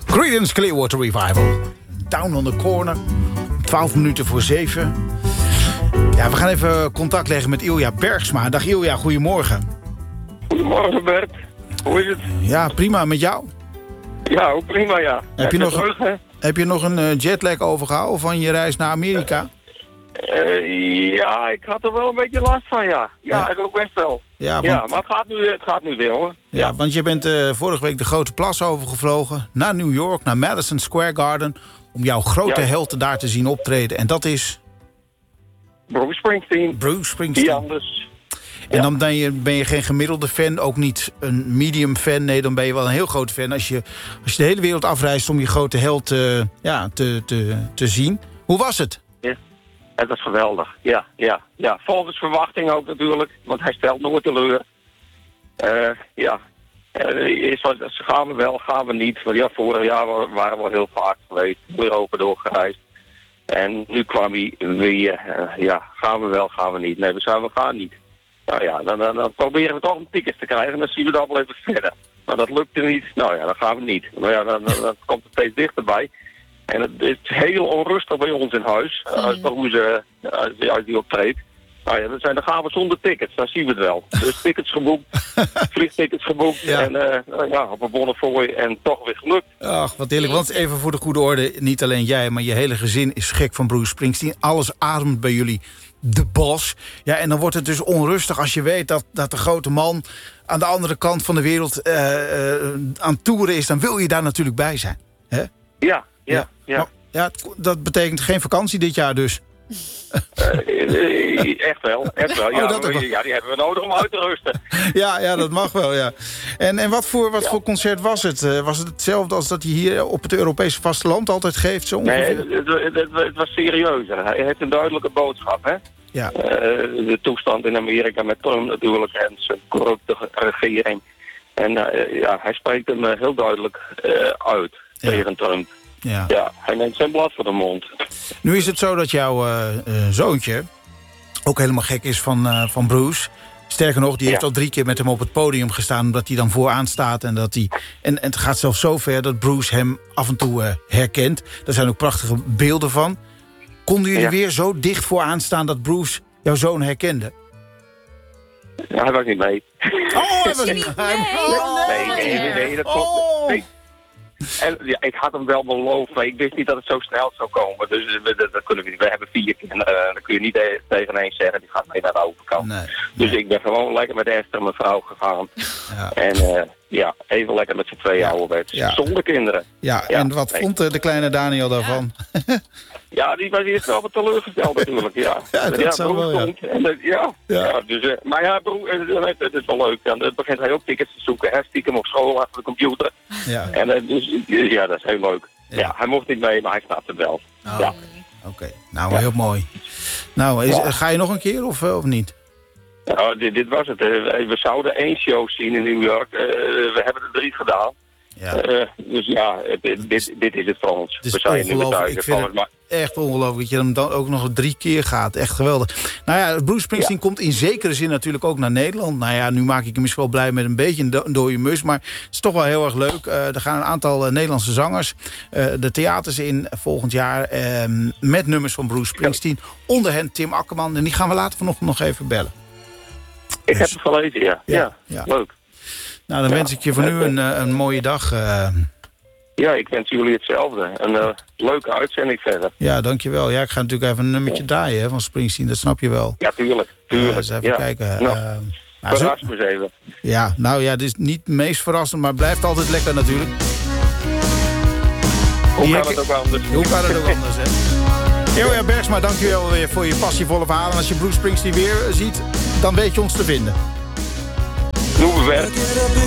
Creedence Clearwater Revival. Down on the Corner. 12 minuten voor 7. Ja, we gaan even contact leggen met Ilja Bergsma. Dag Ilja, goedemorgen. Goedemorgen Bert. Hoe is het? Ja, prima. Met jou? Ja, ook prima, ja. Heb je nog een jetlag overgehouden van je reis naar Amerika? Ja, ik had er wel een beetje last van, ja. Ja, eigenlijk best wel. Ja, maar het gaat nu weer, hoor. Ja, want je bent vorige week de Grote Plas overgevlogen... naar New York, naar Madison Square Garden... om jouw grote held daar te zien optreden. En dat is... Bruce Springsteen. Die anders. En dan ben je geen gemiddelde fan, ook niet een medium fan. Nee, dan ben je wel een heel groot fan als je de hele wereld afreist... om je grote held te zien. Hoe was het? Ja, het was geweldig. Ja, volgens verwachting ook natuurlijk. Want hij stelt nooit teleur. Gaan we wel, gaan we niet. Want ja, vorig jaar waren we heel vaak geweest. Europa doorgereisd. En nu kwam hij weer. Gaan we wel, gaan we niet. Nee, we gaan niet. Nou ja, dan proberen we toch een ticket te krijgen en dan zien we dat wel even verder. Maar dat lukte niet. Nou ja, dan gaan we niet. Maar ja, dan komt het steeds dichterbij. En het is heel onrustig bij ons in huis. Als die optreedt. Nou ja, dan gaan we zonder tickets. Dan zien we het wel. Dus tickets geboekt. Vliegtickets geboekt. Ja. En op een Bonnefoy en toch weer gelukt. Ach, wat heerlijk. Want even voor de goede orde. Niet alleen jij, maar je hele gezin is gek van Bruce Springsteen. Alles ademt bij jullie de bos. Ja, en dan wordt het dus onrustig als je weet dat de grote man aan de andere kant van de wereld aan toeren is. Dan wil je daar natuurlijk bij zijn. Hè? Ja. Maar, dat betekent geen vakantie dit jaar dus. Echt wel. Ja, die hebben we nodig om uit te rusten. Ja, dat mag wel, ja. En wat voor concert was het? Was het hetzelfde als dat hij hier op het Europese vasteland altijd geeft? Zo ongeveer? Nee, het was serieuzer. Hij heeft een duidelijke boodschap, hè? Ja. De toestand in Amerika met Trump natuurlijk en zijn corrupte regering. En hij spreekt hem heel duidelijk uit tegen Trump. Ja, hij neemt zijn blad voor de mond. Nu is het zo dat jouw zoontje ook helemaal gek is van Bruce. Sterker nog, die heeft al 3 keer met hem op het podium gestaan... omdat hij dan vooraan staat. En het gaat zelfs zo ver dat Bruce hem af en toe herkent. Daar zijn ook prachtige beelden van. Konden jullie weer zo dicht vooraan staan dat Bruce jouw zoon herkende? Ja, hij was niet mee. Oh, hij was niet mee. Nee, dat klopt. Nee. En ik had hem wel beloofd, maar ik wist niet dat het zo snel zou komen. Dus dat kunnen we niet. We hebben 4 kinderen. Dan kun je niet tegen één zeggen, die gaat mee naar de overkant. Nee. Dus ik ben gewoon lekker met Esther en mijn vrouw gegaan. Ja. En even lekker met z'n 2 ouderwets. Ja. Zonder kinderen. Ja, en wat vond de kleine Daniel daarvan? Ja, die was eerst wel wat teleurgesteld natuurlijk, ja. Dat zou wel, maar ja, broer, het is wel leuk. Dan begint hij ook tickets te zoeken, hè, stiekem op school achter de computer. Ja. En dat is heel leuk. Ja, hij mocht niet mee, maar hij snapt het wel. Oh, ja. Oké. Nou, heel mooi. Nou, ga je nog een keer of niet? Nou, dit was het. We zouden 1 show zien in New York. We hebben er 3 gedaan. Ja. Dus ja, dit is het voor ons. We zijn nu thuis. Ik vind het echt ongelooflijk dat je hem dan ook nog 3 keer gaat. Echt geweldig. Nou ja, Bruce Springsteen komt in zekere zin natuurlijk ook naar Nederland. Nou ja, nu maak ik hem misschien wel blij met een beetje een dode mus. Maar het is toch wel heel erg leuk. Er gaan een aantal Nederlandse zangers de theaters in volgend jaar. Met nummers van Bruce Springsteen. Onder hen Tim Akkerman. En die gaan we later vanochtend nog even bellen. Ik heb het gelezen, ja. Leuk. Nou, dan wens ik je voor nu een mooie dag. Ja, ik wens jullie hetzelfde. Een leuke uitzending verder. Ja, dankjewel. Ja, ik ga natuurlijk even een nummertje draaien van Springsteen, dat snap je wel. Ja, tuurlijk. Eens even kijken. Verras me eens even. Ja, nou ja, het is niet het meest verrassend, maar het blijft altijd lekker natuurlijk. Hoe kan het ook anders? hè? Ilja Bergsma, dankjewel weer voor je passievolle verhalen. En als je Bruce Springsteen weer ziet, dan weet je ons te vinden. Doen we werk.